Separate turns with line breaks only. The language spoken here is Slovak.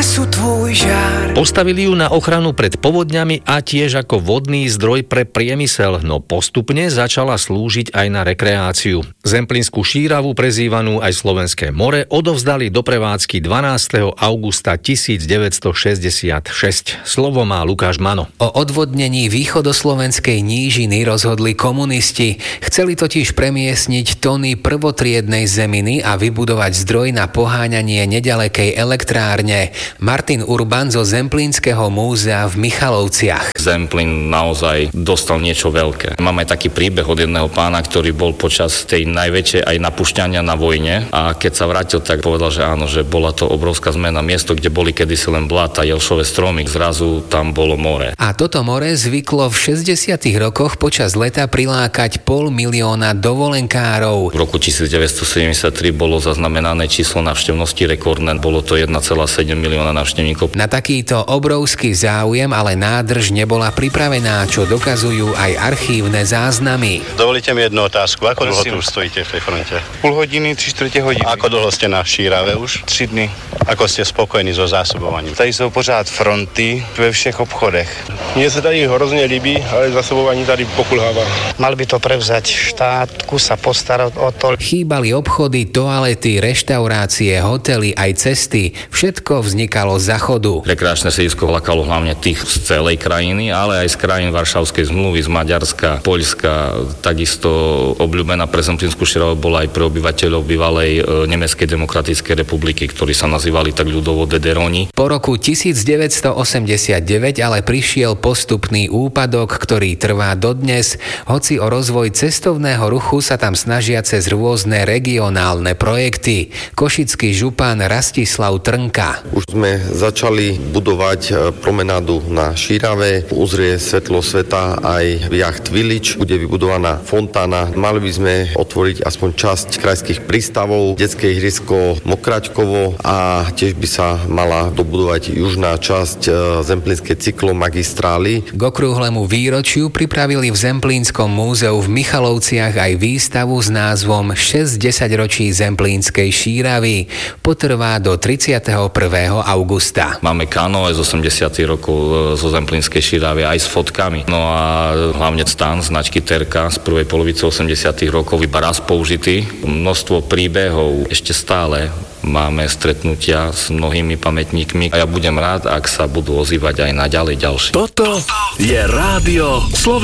nesu tvůj žár.
Postavili ju na ochranu pred povodňami a tiež ako vodný zdroj pre priemysel, no postupne začala slúžiť aj na rekreáciu. Zemplínsku šíravu, prezývanú aj Slovenské more, odovzdali do prevádzky 12. augusta 1966. Slovo má Lukáš Mano.
O odvodnení východoslovenskej nížiny rozhodli komunisti. Chceli totiž premiestniť tony prvotriednej zeminy a vybudovať zdroj na poháňanie nedalekej elektrárne. Martin Urban zo Zemplínskeho múzea v Michalovciach.
Zemplín naozaj dostal niečo veľké. Mám aj taký príbeh od jedného pána, ktorý bol počas tej najväčšej aj napúšťania na vojne a keď sa vrátil, tak povedal, že áno, že bola to obrovská zmena. Miesto, kde boli kedysi len bláta, jelšové stromy, zrazu tam bolo more.
A toto more zvyklo v 60. rokoch počas leta prilákať 500 000 dovolenkárov.
V roku 1973 bolo zaznamenané číslo návštevnosti rekordné, bolo to 1,7 milióna návštevníkov.
Na takýto obrovský záujem ale nádrž nebola pripravená, čo dokazujú aj archívne záznamy.
Dovolíte mi jednu otázku. Ako dlho tu už stojíte v tej fronte?
Půl hodiny, 3/4 hodiny.
Ako dlho ste na Šírave už?
3 dny.
Ako ste spokojení so zásobovaním?
Tady jsou pořád fronty ve všech obchodech.
Mně se tady hrozně líbí, ale zásobování tady pokulhává.
Mal by to prevzať štát, sa postarať o to.
Chýbali obchody, toalety, reštaurácie, hotely, aj cesty. Všetko vznikalo za chodu.
Rekreačné sídlisko lákalo hlavne tých z celej krajiny, ale aj z krajín Varšavskej zmluvy, z Maďarska, Poľska. Takisto obľúbená pre Zemplínsku šíravu bola aj pre obyvateľov bývalej Nemeckej demokratickej republiky, ktorí sa nazývali tak ľudovo Dederoni.
Po roku 1989 ale prišiel postupný úpadok, ktorý trvá dodnes, hoci o rozvoj cestovného ruchu sa tam snažia cez rôzne regionálne projekty. Košický župan Rastislav Trnka.
Už sme začali budovať promenádu na Šírave, uzrie svetlo sveta aj Yacht Village, bude vybudovaná fontána. Mali by sme otvoriť aspoň časť krajských prístavov, detské ihrisko Mokračkovo a tiež by sa mala dobudovať južná časť Zemplínskej cyklomagistrály.
K okrúhlemu výročiu pripravili v Zemplínskom múzeu v Michalovciach aj výstavu s názvom 60 ročí Zemplínskej šíravy. Potrvá do 31. augusta.
Máme kanoe z 80. rokov zo Zemplínskej šíravy aj s fotkami. No a hlavne stan značky Terka z prvej polovice 80. rokov iba raz použitý. Množstvo príbehov ešte stále máme stretnutia s mnohými pamätníkmi a ja budem rád, ak sa budú ozývať aj naďalej ďalšie.
Toto je rádio